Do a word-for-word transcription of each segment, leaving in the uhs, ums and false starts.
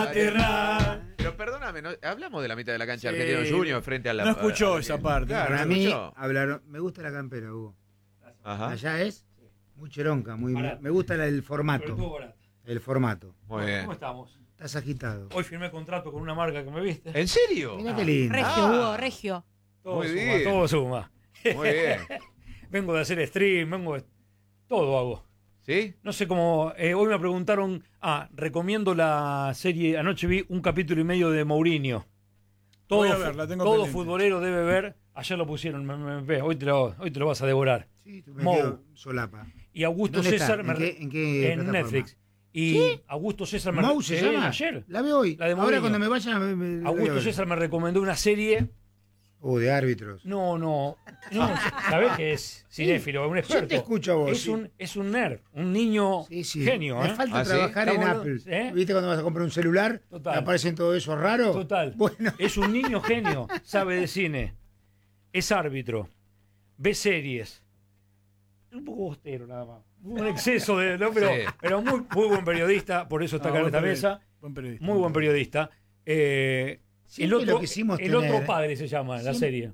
Maternal. Pero perdóname, ¿no? Hablamos de la mitad de la cancha Sí. Argentino Junior frente a la... No escuchó a- a- esa parte. Claro, Para no mí, escuchó. hablaron. Me gusta la campera, Hugo. Ajá. Allá es muy cheronca, muy, Barata. me gusta la- el Pero estuvo formato. barato. El formato. Muy bien. ¿Cómo estamos? Estás agitado. Hoy firmé contrato con una marca que me viste. ¿En serio? Mira qué lindo. Regio, Ah. Hugo, regio. Todo Muy suma, bien. todo suma. Muy bien. Vengo de hacer stream, vengo de... Todo hago. ¿Sí? No sé cómo... eh, hoy me preguntaron... Ah, recomiendo la serie... Anoche vi un capítulo y medio de Mourinho. Todo, Voy a ver, la tengo todo pendiente. futbolero debe ver. Ayer lo pusieron. me- me- me- hoy, te lo, hoy te lo vas a devorar. Sí, me Mou. quedo solapa. Y Augusto ¿Dónde está? César... ¿En me qué- re- en qué en plataforma? Netflix. Y Augusto César me... Mou se Sí, llama. ayer. La veo hoy. La de Ahora Mourinho. cuando me vaya. Me, me- la voy a Augusto ver. César me recomendó una serie... Uh, de árbitros. No, no, no, ¿sabés que es cinéfilo? Es un experto. Yo te escucho a vos. Es sí. un, es un nerd, un niño Sí, sí. genio, Me ¿eh? falta ¿Ah, sí? trabajar en Estamos- Apple. ¿eh? ¿Viste cuando vas a comprar un celular? Total. Te aparecen todo eso raro. Total. Bueno. Es un niño genio, sabe de cine, es árbitro, ve series. Es un poco bostero nada más. Un exceso de... ¿no? Pero, Sí. pero muy, muy buen periodista, por eso está Ah, acá en buen esta periodista, mesa. Buen periodista. Muy buen periodista. Eh, el Siempre otro, lo quisimos el tener, otro ¿eh? padre se llama la Siempre- serie.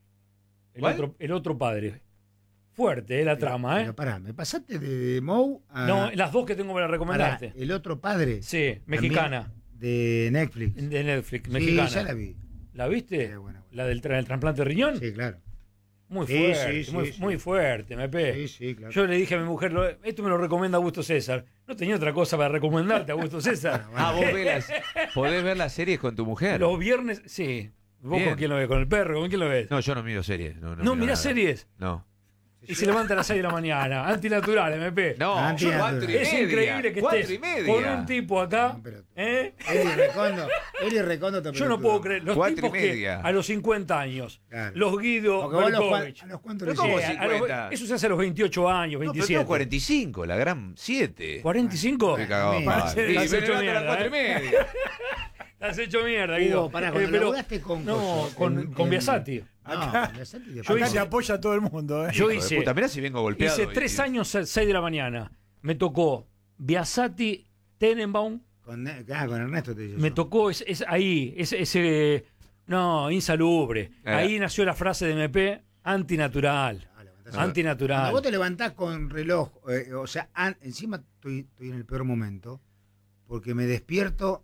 El ¿Cuál? otro, el otro padre. Fuerte, eh, la trama, ¿eh? Pero pará, me pasaste de, de Mou a. No, las dos que tengo para pará, recomendarte. el otro padre. Sí, También mexicana. De Netflix. De Netflix, Sí, mexicana. ya la vi. ¿La viste? Sí, buena, buena. ¿La del tra- el trasplante de riñón? Sí, claro. Muy Sí, fuerte, sí, muy, sí, sí. muy fuerte, me pe. Sí, sí, claro. Yo le dije a mi mujer, lo- esto me lo recomienda Augusto César. No tenía otra cosa para recomendarte, Augusto César. Ah, vos ves las- podés ver las series con tu mujer. Los viernes, sí. ¿Vos Bien. con quién lo ves? ¿Con el perro? ¿Con quién lo ves? No, yo no miro series. No, no, No, miro mirás nada. series. No. Y se levanta a las seis de la mañana. Antinatural, M P. No, Antinatural. cuatro y Es media. increíble que cuatro estés y media. con un tipo acá. No, pero- ¿eh? Eli Recondo. Eli Recondo te Yo no puedo creer. Los Cuatro y tipos que media. a los cincuenta años, Claro. los Guido Porque vos a los, cua- Berkovich, a los cuantos Pero le ¿cómo hiciste? sí, a los- cincuenta? eso se hace a los veintiocho años, No, pero veintisiete. tengo cuarenta y cinco, la gran siete. ¿cuarenta y cinco? Me cagaba Parece- mal. parece- Sí, estás me hecho levanto a las mierda, cuatro y ¿eh? media. Te has hecho mierda, Guido. Hugo, pará, cuando laburaste con No, coso, con, en- con en- Biasati. No, Acá- Biasati de Yo Acá hice- te apoya a todo el mundo, ¿eh? Yo Hijo de hice, puta, mirá si vengo golpeado. hice y- tres años, seis de la mañana. Me tocó Biasati, Tenenbaum. Con, ah, con Ernesto te dije Me yo. tocó es, es ahí, ese, ese. No, insalubre. Eh. Ahí nació la frase de M P: antinatural. Ah, levantás- Antinatural. Cuando vos te levantás con reloj, eh, o sea, an- encima estoy, estoy en el peor momento, porque me despierto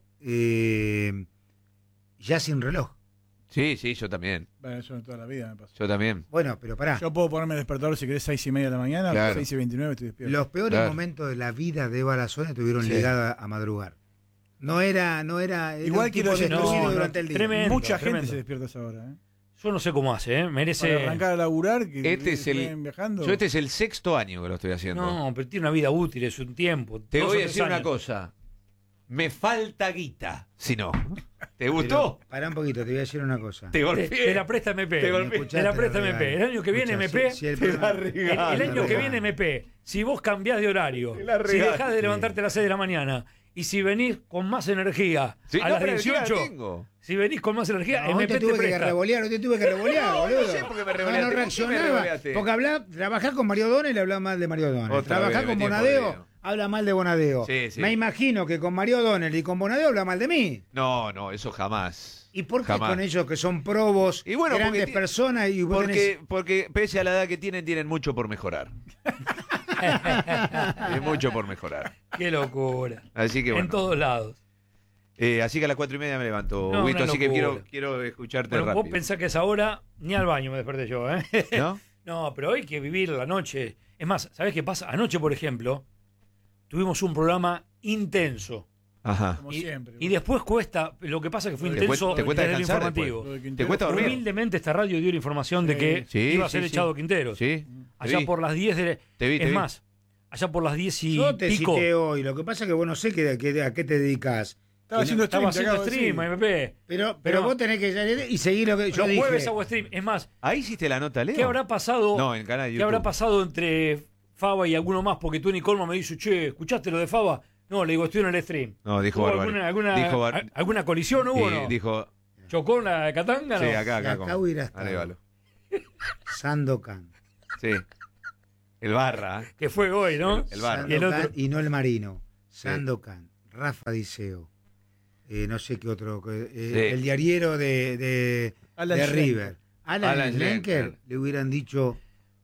eh, ya sin reloj. Sí, sí, yo también. Bueno, eso en toda la vida me pasó. Yo también. Bueno, pero pará, Yo puedo ponerme despertador si querés seis y media de la mañana, Claro. seis y veintinueve estoy despierto. los peores Claro. momentos de la vida de Eva Lazone tuvieron Sí. ligada a madrugar. No era, no era, era Igual un quiero tipo decir, destruido no, no, durante el día. tremendo. Mucha gente tremendo. se despierta a esa hora, ¿eh? Yo no sé cómo hace, ¿eh? Merece. Para arrancar a laburar, que Este es el- vienen viajando. Yo este es el sexto año que lo estoy haciendo. No, pero tiene una vida útil, es un tiempo. Te dos o voy a tres decir una años. cosa. Me falta guita. Si no. ¿Te Pero, gustó? pará un poquito, te voy a decir una cosa. Te Te, golpeé. te la presta M P. Te Te, golpeé. la presta Te M P. El año que viene Escuchá, M P. si- si el Te la programa- El, regalo. el año que regalo. viene M P, si vos cambiás de horario, Te la si regalo. dejás de levantarte a las seis de la mañana y si venís con más energía Sí, a no, las pero energía la dieciocho, tengo. si venís con más energía, No, hoy M P te te, tuve que presta. revolear, hoy te tuve que revolear, No, boludo. no sé por qué me revoleaste. No, no ¿Por qué me reaccionaba. revoleaste? Porque habla, trabajás con Mario Donel y hablaba mal de Mario Donel. Otra Trabajás vez, con metí en Bonadeo, podrido. habla mal de Bonadeo. Sí, sí. Me imagino que con Mario Donel y con Bonadeo habla mal de mí. No, no, eso jamás. ¿Y por qué Jamás. con ellos que son probos, Y bueno, grandes porque ti- personas y vos Porque, porque pese a la edad que tienen, tienen mucho por mejorar. Hay mucho por mejorar. Qué locura. Así que En bueno. todos lados. Eh, así que a las cuatro y media me levanto, No, Huguito, una así que locura. quiero, quiero escucharte Bueno, vos rápido. pensás que a esa hora ni al baño me desperté yo, ¿eh? ¿No? No, pero hay que vivir la noche. Es más, ¿sabés qué pasa? Anoche, por ejemplo, tuvimos un programa intenso. Ajá. Como Y, siempre. y después cuesta, lo que pasa es que fue ¿Te intenso cuesta- te cuesta desde el descansar informativo. Lo de ¿Te Quintero cuesta fue- dormir? Humildemente esta radio dio la información de Sí. que Sí, iba a sí, ser sí. echado Quinteros. ¿Sí? Te Allá vi. por las diez de... Te vi, te es vi. más, allá por las diez y Yo te pico. cité hoy, lo que pasa es que vos no sé que, que- a qué te dedicas. Estaba haciendo Estaba stream, te haciendo acabo de stream, decir. M P. Pero, pero, Pero- vos tenés que salir y seguir lo que yo Los dije. jueves hago stream. Es más, ¿Ahí hiciste la nota, Leo? ¿qué habrá pasado? No, en el canal de ¿Qué YouTube. habrá pasado entre Faba y alguno más? Porque Tony Colman me dice, che, ¿escuchaste lo de Faba? No, le digo, estoy en el stream. No, dijo ¿Hubo Barbari. alguna, alguna, Dijo Bar- a- ¿Alguna colisión hubo o Y no? dijo, ¿Chocó en la Catanga? sí, no? acá, acá. Y acá hubiera estado. Arevalo. Sandokan. Sí. El barra. ¿eh? Que fue hoy, ¿no? El, el barra. Y el Sandokan otro- y no el marino. Sandokan, Rafa Diceo, eh, no sé qué otro, eh, Sí. el diariero de, de, Alan de Schlenker. River. Alan, Alan Schlenker, Schlenker. le hubieran dicho,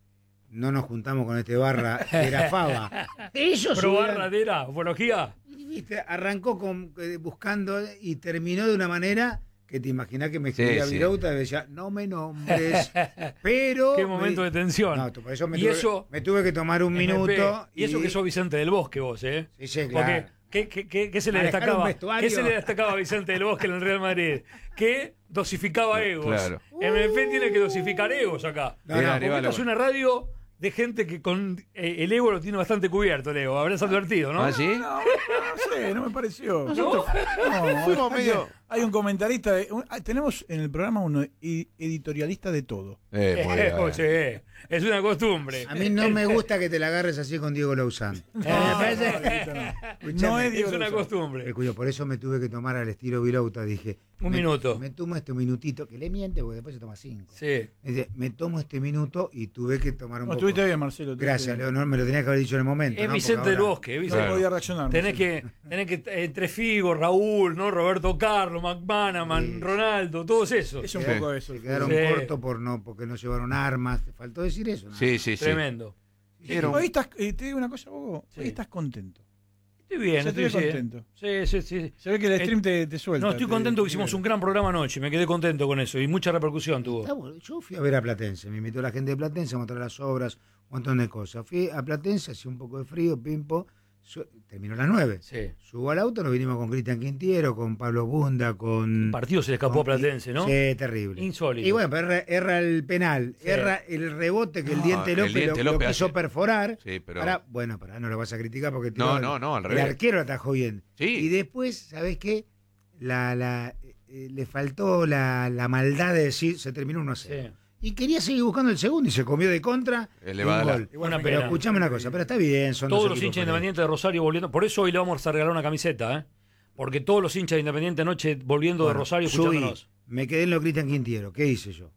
no nos juntamos con este barra, era Fava. Ellos Probar hubieran- radera, ufología. y, viste, arrancó con, eh, buscando y terminó de una manera que te imaginás que me escribía Sí, sí. Virouta y decía, no me nombres, pero... Qué me momento di- de tensión. No, por eso me, Y tuve, eso- me tuve que tomar un M P. minuto. Y eso que sos Vicente del Bosque vos, ¿eh? Sí, sí, Porque, claro. ¿qué, qué, qué, qué se le Manejar un destacaba? vestuario. ¿Qué se le destacaba a Vicente del Bosque en el Real Madrid? Que dosificaba egos. Claro. M P tiene que dosificar egos acá. No, Era no, Porque rival, esta es una radio de gente que con eh, el ego lo tiene bastante cubierto, el ego. Habrás advertido, ¿no? ¿Ah, sí? No, no, no sé, no me pareció. ¿No? No, Fuimos hay- medio- Hay un comentarista, de- un- ah, tenemos en el programa un e- editorialista de todo. Eh, muy bien. Eh, sí, es una costumbre. A mí no me gusta que te la agarres así con Diego Lauzán. Eh, No, me parece- no, Dieguito, no. Escuchame, No es es Diego una Lozano. costumbre. Eh, cuyo, por eso me tuve que tomar al estilo Virouta. Dije, Un me- minuto. Me tomo este minutito, que le miente porque después se toma cinco. Sí. Dice, me tomo este minuto y tuve que tomar un No, poco. estuviste bien, Marcelo. estuviste Gracias, bien. Leonor, me lo tenía que haber dicho en el momento. Es ¿no? Vicente Porque del ahora- Bosque, No Vicente. lo podía reaccionar. Tenés Marcelo. que, tenés que, eh, entre Figo, Raúl, ¿no? Roberto Carlos, McManaman, Sí. Ronaldo, todos esos. Es un Sí. poco eso. Se quedaron Sí. cortos por no, porque no llevaron armas. Te faltó decir eso. ¿no? Sí, sí, sí. Tremendo. Era un- Hoy estás, eh, te digo una cosa, Bogo. Sí. Hoy estás contento. Estoy bien, Se te estoy ve bien. contento. Sí, sí, sí. Se ve que el Eh, stream te, te suelta. No, estoy te- contento que te hicimos libera. un gran programa anoche. Me quedé contento con eso y mucha repercusión tuvo. Está bueno. Yo fui a ver a Platense, me invitó la gente de Platense a mostrar las obras, un montón de cosas. Fui a Platense, hacía un poco de frío, pimpo, su- terminó a las nueve. Sí. Subo al auto, nos vinimos con Cristian Quintiero, con Pablo Bunda, con... El partido se le escapó a con- Platense, ¿no? Sí, terrible. Insólito. Y bueno, pero erra, erra el penal, Sí. erra el rebote que el No, Diente el López Diente lo, lo López quiso hace- perforar. Sí, pero. Ahora, bueno, pará, no lo vas a criticar porque No, tiró- no, no, al el revés. arquero lo atajó bien. Sí. Y después, ¿sabés qué? La, la, eh, le faltó la, la maldad de decir, se terminó uno a cero. Sí. Y quería seguir buscando el segundo y se comió de contra. El y un Levadala. gol. Una Pero pena. escuchame una cosa, pero está bien. Son Todos dos los equipos hinchas por ahí. independientes de Rosario volviendo. Por eso hoy le vamos a regalar una camiseta, ¿eh? Porque todos los hinchas de Independiente anoche volviendo Bueno, de Rosario subí, escuchándonos. me quedé en lo Cristian Quintiero. ¿Qué hice yo?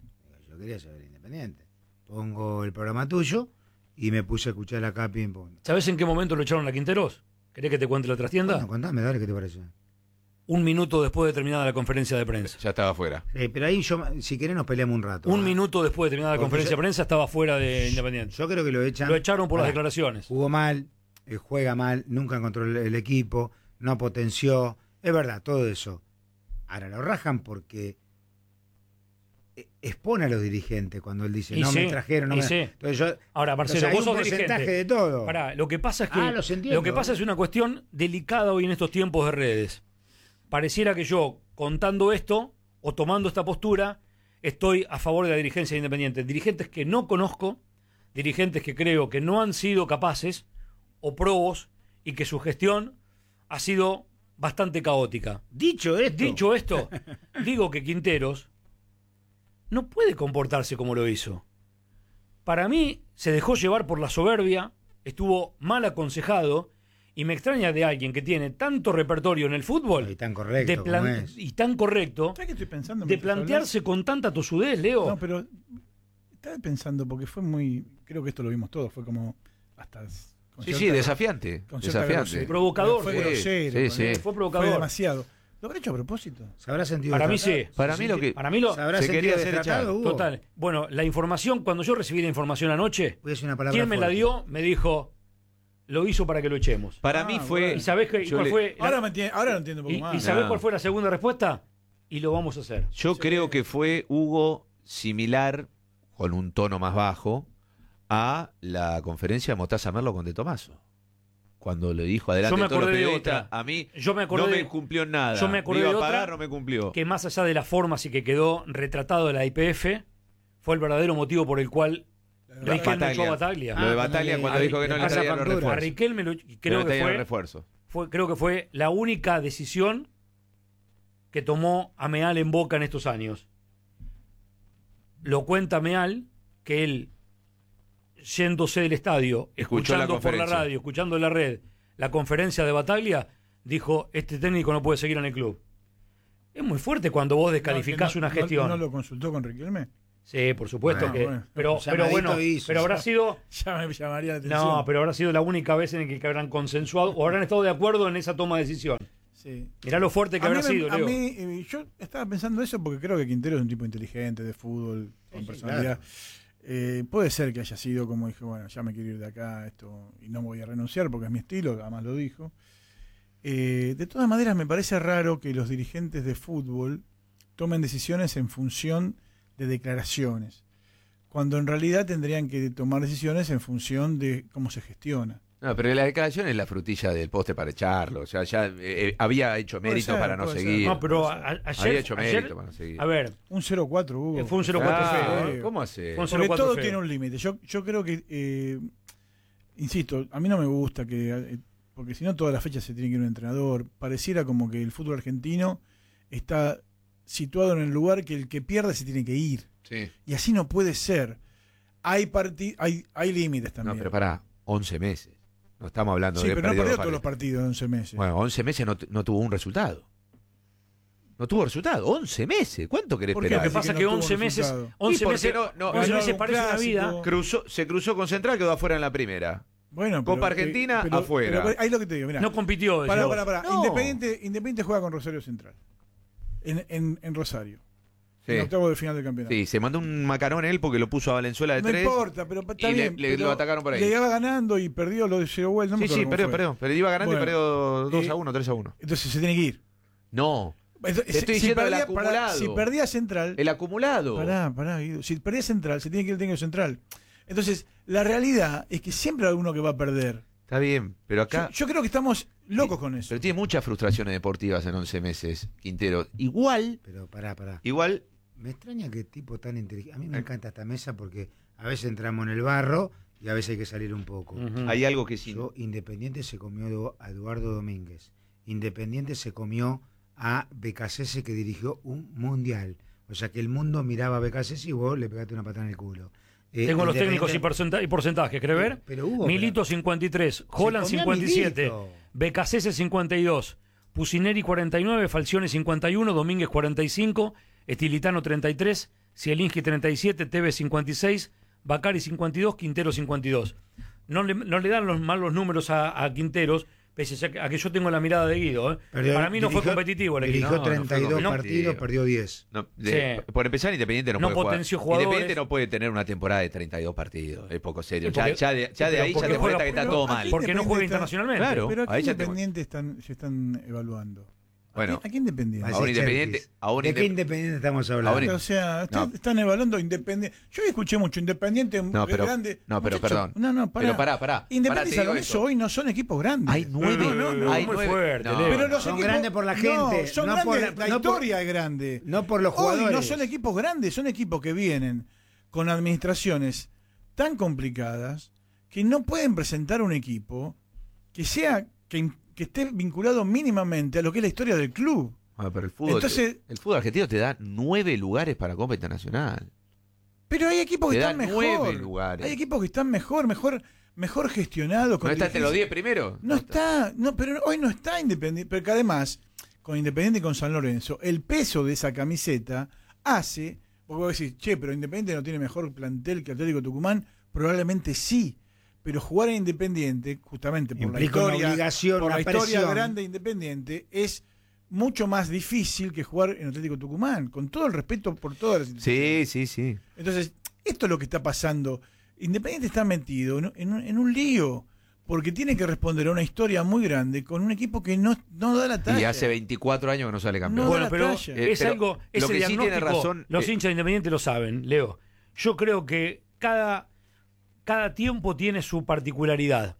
Yo quería saber Independiente. Pongo el programa tuyo y me puse a escuchar acá ping pong. ¿Sabés en qué momento lo echaron a Quinteros? ¿Querés que te cuente la trastienda? Bueno, contame, dale, ¿qué te parece? Un minuto después de terminada la conferencia de prensa. Ya estaba afuera. Eh, pero ahí yo, si querés, nos peleamos un rato. Un ¿ah? minuto después de terminada la Porque conferencia yo- de prensa estaba fuera de Independiente. Yo creo que lo echan. Lo echaron por las Pará. declaraciones. Jugó mal, eh, juega mal, nunca encontró el, el equipo, no potenció. Es verdad, todo eso. Ahora lo rajan porque eh, expone a los dirigentes cuando él dice, Y no sí, me trajeron, no y me... sí. Entonces yo, Ahora, Marcelo, o sea, hay vos un sos porcentaje dirigente. de todo. Pará, lo que pasa es que Ah, los entiendo. lo que pasa es una cuestión delicada hoy en estos tiempos de redes. Pareciera que yo, contando esto o tomando esta postura, estoy a favor de la dirigencia de Independiente. Dirigentes que no conozco, dirigentes que creo que no han sido capaces o probos y que su gestión ha sido bastante caótica. Dicho esto, Dicho esto, digo que Quinteros no puede comportarse como lo hizo. Para mí se dejó llevar por la soberbia, estuvo mal aconsejado y me extraña de alguien que tiene tanto repertorio en el fútbol y tan correcto de plan- como es. y tan correcto ¿Sabes qué estoy pensando? de mientras plantearse con tanta tosudez, hablas? Leo. No, pero estaba pensando porque fue muy. Creo que esto lo vimos todos. Fue como. Hasta. con Sí, cierta- sí, desafiante. con cierta Desafiante. grosera. Provocador. Fue Sí, grosero. sí, con- sí. Fue provocador. Fue demasiado. ¿Lo habrá hecho a propósito? ¿Se habrá sentido Para mí destratado? sí. Para mí lo que. Para mí lo ¿Se habrá Se sentido quería hacer destratado, echar. Hugo? total. Bueno, la información cuando yo recibí la información anoche, Voy a decir una palabra ¿quién me la fuerte. dio? Me dijo, lo hizo para que lo echemos. Para Ah, mí bueno. fue. ¿Y sabés qué- yo cuál le- fue? la- Ahora, me entiende- ahora lo entiendo un poco ¿Y, más. y sabés No. cuál fue la segunda respuesta? Y lo vamos a hacer. Yo creo que fue Hugo similar, con un tono más bajo, a la conferencia de Mostaza Merlo con De Tomaso. Cuando le dijo adelante Yo me a todos los acordé de periodistas, otra. a mí Yo me acordé no de- me cumplió en nada. yo me acordé iba de a otra pagar, no me cumplió. que más allá de las formas y que quedó retratado de la I P F, fue el verdadero motivo por el cual La Riquelme Bataglia. echó a Bataglia. Lo de Ah, Bataglia cuando cuando le- dijo que no le le pasa traían los factura. A refuerzos. Riquelme lo- Que no creo le que traían los fue, refuerzos. fue- creo que fue la única decisión que tomó Ameal en Boca en estos años. Lo cuenta Ameal que él, yéndose del estadio, Escuchó la escuchando por la conferencia. radio, escuchando en la red la conferencia de Bataglia, dijo, este técnico no puede seguir en el club. Es muy fuerte cuando vos descalificás No, que no- una gestión. ¿No, no lo consultó con Riquelme? Sí, por supuesto Bueno, que. bueno. Pero, pero Llamadito bueno, hizo, pero habrá ya. sido. Ya me llamaría la atención. No, pero habrá sido la única vez en que habrán consensuado o habrán estado de acuerdo en esa toma de decisión. Sí. Mirá lo fuerte que A mí, habrá me- sido, a Leo. mí, eh, yo estaba pensando eso porque creo que Quintero es un tipo inteligente, de fútbol, con sí, personalidad. Eh, puede ser que haya sido como dije, bueno, ya me quiero ir de acá esto y no voy a renunciar porque es mi estilo, además lo dijo. Eh, de todas maneras, me parece raro que los dirigentes de fútbol tomen decisiones en función de declaraciones, cuando en realidad tendrían que tomar decisiones en función de cómo se gestiona. No, pero la declaración es la frutilla del postre para echarlo. O sea, ya eh, eh, había hecho Puede mérito ser, para no puede ser. seguir. No, pero a- a- había ayer, hecho ayer- mérito para no seguir. a ver, Un cero cuatro, Hugo. fue un cero cuatro Ah, feo. ¿eh? ¿Cómo hace? Fue un Porque cero cuatro todo feo. tiene un límite. Yo, yo creo que, eh, insisto, a mí no me gusta que, eh, porque si no todas las fechas se tiene que ir un entrenador. Pareciera como que el fútbol argentino está situado en el lugar que el que pierde se tiene que ir. Sí. Y así no puede ser. Hay parti hay, hay límites No, también. pero pará, once meses. No estamos hablando sí, de pero no perdido perdió dos todos los partidos. partidos en once meses. Bueno, once meses no, t- no tuvo un resultado. No tuvo resultado. once meses. ¿Cuánto querés ¿Por qué? Lo que esperar? Así pasa que que no tuvo once meses, resultado. once ¿Y por qué meses, no? No, once ganó meses un parece una clásico. vida. Cruzó, se cruzó con Central, quedó afuera en la primera. Bueno, Copa pero, Argentina, eh, pero- afuera. pero ahí lo que te digo, mirá. No compitió. Pará, decís pará, vos. pará. No. Independiente, Independiente juega con Rosario Central. En, en, en Rosario. Sí. En octavo de final del campeonato. Sí, se mandó un macarón él porque lo puso a Valenzuela de No tres. importa, pero está y le- bien. le- pero lo atacaron por ahí. Le iba ganando y perdió lo de Cero Well. No me sí, acuerdo sí, cómo perdió, fue. perdió. Pero iba ganando Bueno, y perdió dos eh, a uno, tres a uno. Entonces se tiene que ir. No, Entonces, Te estoy diciendo el pará, acumulado. si perdía Central. el acumulado. Pará, pará, Guido. Si perdía Central, se tiene que ir el técnico Central. Entonces, la realidad es que siempre hay uno que va a perder. Está bien, pero acá... Yo, yo creo que estamos locos con eso. Pero tiene muchas frustraciones deportivas en once meses, Quintero. Igual, Pero pará, pará. igual... Me extraña que tipo tan inteligente. A mí me Eh. encanta esta mesa porque a veces entramos en el barro y a veces hay que salir un poco. Ujú. Hay algo que sí... Yo, Independiente se comió a Eduardo Domínguez. Independiente se comió a Becasese, que dirigió un mundial. O sea que el mundo miraba a Becasese y vos le pegaste una patada en el culo. Eh, Tengo los Independiente- técnicos y, porcenta- y porcentajes, ¿querés ver? Pero Hugo, Milito cincuenta y tres, pero- Holland se comió a cincuenta y siete, Milito. Becasese cincuenta y dos, Pusineri cuarenta y nueve, Falcione cincuenta y uno, Domínguez cuarenta y cinco, Estilitano treinta y tres, Zielinski treinta y siete, Tevez cincuenta y seis, Bacari cincuenta y dos, Quintero cincuenta y dos. No le, no le dan los malos números a, a Quinteros, pese a que, a que yo tengo la mirada de Guido. ¿eh? Perdió- Para mí no fue dirigió- competitivo el equipo. Dirigió No, no fue treinta y dos competitivo. partidos, perdió diez. No, de- Sí. Por empezar, Independiente no, No puede potenció jugar. jugadores. Independiente no puede tener una temporada de treinta y dos partidos. Es poco serio. Sí, Ya, porque- ya de, ya de pero ahí ya porque te juega- cuenta que está pero todo aquí mal. te- Porque no juega Independiente está- internacionalmente. Claro. Pero aquí ahí ya te- Independiente están, se están evaluando. Bueno. Aquí, aquí Independiente. Así Ahora es, Independiente- Cherkis. ahora ¿De qué Indep- Independiente estamos hablando? Ahora- O sea, están, No. están evaluando Independiente. Yo escuché mucho Independiente No, pero- grande. no, pero Muchacho, perdón. No, no, pará. Pero pará, pará. Independiente Pará, te y San digo Lorenzo esto. hoy no son equipos grandes. Hay nueve. No, no, no, hay muy nueve- fuerte, no. Leo. Pero los Son equipos, grandes por la no, gente, son no grandes, por- la no por- historia es grande. No por los Hoy jugadores. no son equipos grandes, son equipos que vienen con administraciones tan complicadas que no pueden presentar un equipo que sea que, que esté vinculado mínimamente a lo que es la historia del club. Ah, pero el fútbol, Entonces- el fútbol argentino te da nueve lugares para Copa Internacional. Pero hay equipos que Te da están nueve mejor. lugares. Hay equipos que están mejor, mejor, mejor gestionados. ¿No con está entre los dirigencia. diez primero? No está, no, pero hoy no está Independiente, pero que además, con Independiente y con San Lorenzo, el peso de esa camiseta hace, porque vos decís, che, pero Independiente no tiene mejor plantel que Atlético Tucumán, probablemente sí, pero jugar en Independiente, justamente por Implica la una historia, obligación, por una la historia presión. grande de Independiente, es mucho más difícil que jugar en Atlético Tucumán, con todo el respeto por todas las instituciones. Sí, sí, sí. Entonces, esto es lo que está pasando. Independiente está metido en, en un- en un lío, porque tiene que responder a una historia muy grande con un equipo que no, no da la talla. Y hace veinticuatro años que no sale campeón. No, Bueno, la pero talla. Eh, es pero algo, lo ese que sí tiene diagnóstico, razón, los eh, hinchas de Independiente lo saben, Leo. Yo creo que cada, cada tiempo tiene su particularidad.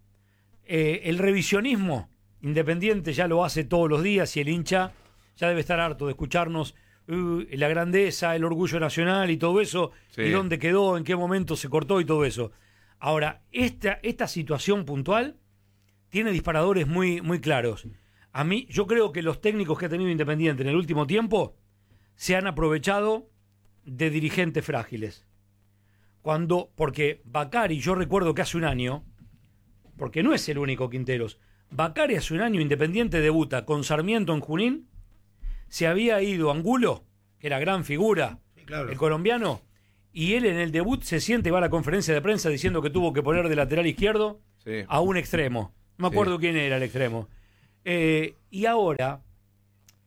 Eh, el revisionismo Independiente ya lo hace todos los días y el hincha ya debe estar harto de escucharnos uh, la grandeza, el orgullo nacional y todo eso, Sí. y dónde quedó, en qué momento se cortó y todo eso. Ahora, esta, esta situación puntual tiene disparadores muy, muy claros. A mí, yo creo que los técnicos que ha tenido Independiente en el último tiempo se han aprovechado de dirigentes frágiles. Cuando, porque Bacari, yo recuerdo que hace un año, porque no es el único Quinteros, Bacari hace un año Independiente debuta con Sarmiento en Junín, se había ido Angulo, que era gran figura, Sí, claro. el colombiano, y él en el debut se siente y va a la conferencia de prensa diciendo que tuvo que poner de lateral izquierdo Sí. a un extremo. No me Sí. acuerdo quién era el extremo. Eh, y ahora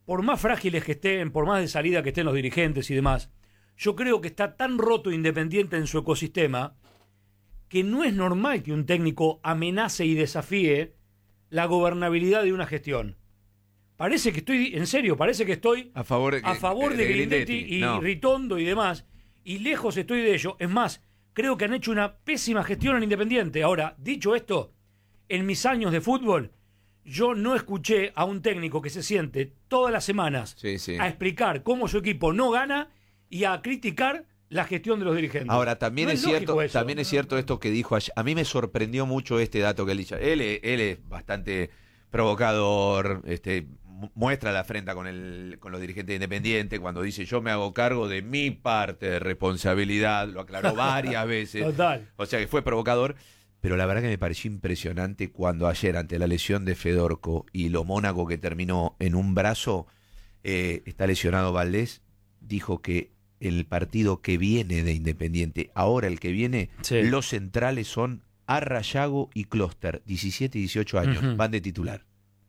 por más frágiles que estén, por más de salida que estén los dirigentes y demás, yo creo que está tan roto Independiente en su ecosistema que no es normal que un técnico amenace y desafíe la gobernabilidad de una gestión. Parece que estoy, en serio, parece que estoy A favor de, a favor de, de Grindetti, Grindetti y no. Ritondo y demás, y lejos estoy de ello. Es más, creo que han hecho una pésima gestión en Independiente. Ahora, dicho esto, en mis años de fútbol, yo no escuché a un técnico que se siente todas las semanas Sí, sí. a explicar cómo su equipo no gana y a criticar la gestión de los dirigentes. Ahora, también No es, es cierto, lógico eso. también es cierto esto que dijo ayer. A mí me sorprendió mucho este dato que él dijo. Él, es- él es bastante provocador, este, mu- muestra la afrenta con el, con los dirigentes independientes cuando dice yo me hago cargo de mi parte de responsabilidad, lo aclaró varias veces. Total. O sea que fue provocador, pero la verdad que me pareció impresionante cuando ayer, ante la lesión de Fedorco y lo Mónaco que terminó en un brazo, eh, está lesionado Valdés, dijo que el partido que viene de Independiente, ahora el que viene, Sí. los centrales son Arrayago y Closter, diecisiete y dieciocho años, Ujú. van de titular.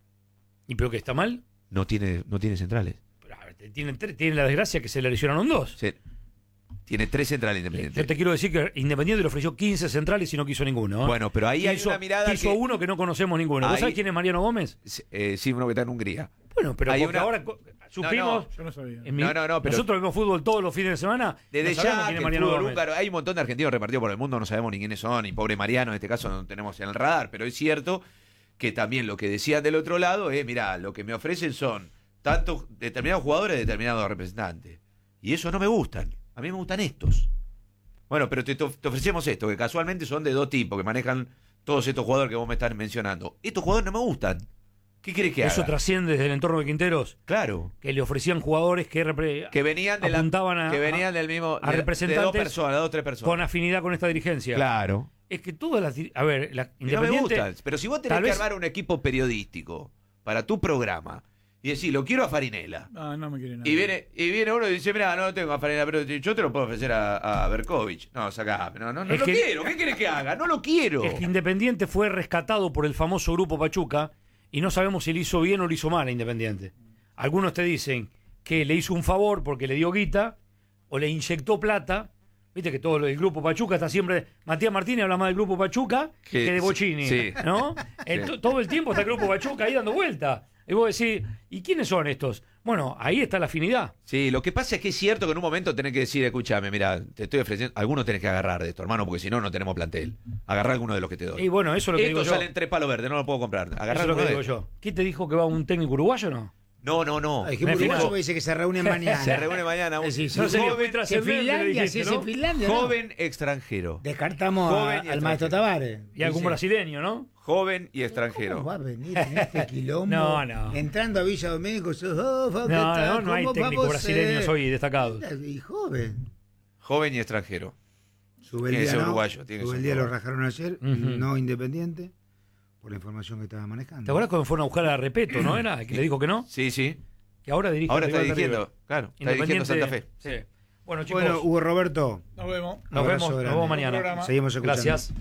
¿Y pero que está mal? No tiene, no tiene centrales. Pero, a ver, tienen, tres- tienen la desgracia que se le lesionaron dos. Se- tiene tres centrales Independiente. Yo te quiero decir que Independiente le ofreció quince centrales y no quiso ninguno. ¿eh? Bueno, pero ahí hay Quiso- una mirada quiso que... uno que no conocemos ninguno. ¿Vos Ahí- sabés quién es Mariano Gómez? Eh, sí, uno que está en Hungría. Bueno, pero Hay porque una- ahora co- supimos... Yo no sabía. en mi- No, no, no, pero- Nosotros vemos fútbol todos los fines de semana. Desde no sabemos ya, quién que es el Mariano fútbol Gómez. húngaro, hay un montón de argentinos repartidos por el mundo, no sabemos ni quiénes son, y pobre Mariano, en este caso no tenemos en el radar, pero es cierto que también lo que decían del otro lado es, mirá, lo que me ofrecen son tantos determinados jugadores, determinados representantes. Y eso no me gustan, a mí me gustan estos. Bueno, pero te, te ofrecemos esto, que casualmente son de dos tipos, que manejan todos estos jugadores que vos me estás mencionando. Estos jugadores no me gustan. ¿Qué querés que haga? Eso trasciende desde el entorno de Quinteros, Claro. que le ofrecían jugadores que, repre- Que venían, de la- apuntaban a- que venían del mismo... a de- representantes de dos personas, de dos o tres personas. con afinidad con esta dirigencia. Claro. Es que todas las... dir- A ver, la Y no me Independiente... gustan. Pero si vos tenés tal que vez- armar un equipo periodístico para tu programa y decís, lo quiero a Farinela. Ah, no me quiere nada. Y viene, y viene uno y dice, mira, no lo tengo a Farinela, pero yo te lo puedo ofrecer a, a Berkovich. No, sacá. No, no, no Es lo que- quiero. ¿Qué querés que haga? No lo quiero. Es que Independiente fue rescatado por el famoso Grupo Pachuca y no sabemos si le hizo bien o le hizo mal a Independiente. Algunos te dicen que le hizo un favor porque le dio guita o le inyectó plata. Viste que todo el Grupo Pachuca está siempre... Matías Martínez habla más del Grupo Pachuca que, Que- de Bocini, sí. ¿no? El- to- todo el tiempo está el Grupo Pachuca ahí dando vuelta. Y vos decís, ¿y quiénes son estos? Bueno, ahí está la afinidad. Sí, lo que pasa es que es cierto que en un momento tenés que decir, escúchame, mira, te estoy ofreciendo, algunos tenés que agarrar de esto, hermano, porque si no, no tenemos plantel. Agarrar alguno de los que te doy. Y bueno, eso es lo que digo Estos yo. salen tres palos verdes, no lo puedo comprar. Eso Agarrar es lo que uno de digo estos. yo. ¿Quién te dijo que va un técnico uruguayo o no? No, no, no. Ay, que Me uruguayo fijo. me dice que se reúnen mañana. Se reúne mañana. un- Sí, sí, No sería muy joven, Si trascendente, Finlandia, dijiste, si es ¿no? en Finlandia, ¿no? joven extranjero. Descartamos a- Joven y al maestro extranjero. Tavares. Y algún Dice, brasileño, ¿no? Joven y ¿Cómo extranjero. va a venir en este quilombo? No, no. Entrando a Villa Domínico, sos, oh, ¿qué No, tal? no, no hay ¿Cómo técnicos vamos a brasileños ser? hoy destacados. Y joven. Joven y extranjero. Sube Tiene el que día, ser ¿no? uruguayo, tiene que Sube ser el día lo uruguayo. rajaron ayer, Ujú. no Independiente, por la información que estaba manejando. ¿Te acuerdas cuando fueron a buscar a Repeto, no era? El que le dijo que no. Sí, sí. Que ahora dirige Ahora el está rival de dirigiendo, River. claro, está dirigiendo Santa Fe. Sí. Bueno, chicos, Bueno, Hugo Roberto, Nos vemos. nos abrazo vemos, nos grande. vemos mañana. Programa. seguimos escuchando. Gracias.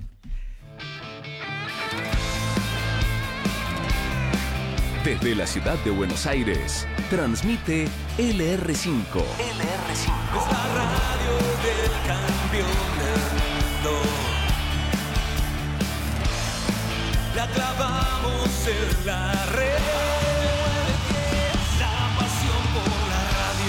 Desde la ciudad de Buenos Aires, transmite L R cinco. L R cinco. Es la radio del campeón del mundo. La clavamos en la red.